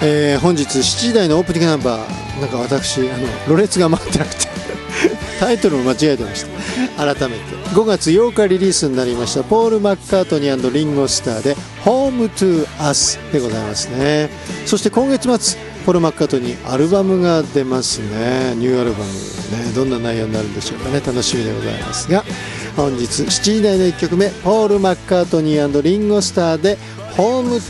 本日7時台のオープニングナンバー、なんか私ろれつが回ってなくてタイトルも間違えてました。改めて5月8日リリースになりましたポール・マッカートニー&リンゴ・スターで Home to Us でございますね。そして今月末ポール・マッカートニーアルバムが出ますね。ニューアルバムね、どんな内容になるんでしょうかね、楽しみでございますが、本日7時台の1曲目ポール・マッカートニー&リンゴ・スターで Home